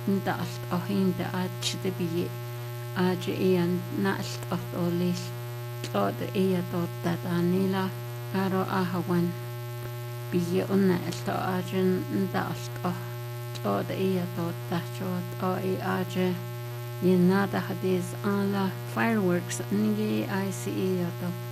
ndalt o hinde ach de bi ach ian nalt o lis tlod ia dot danila aro ahawan bi unna elto ajin ndalt o tlod ia dot dachot o I aje Yenada hadiz ala fireworks ngi ICE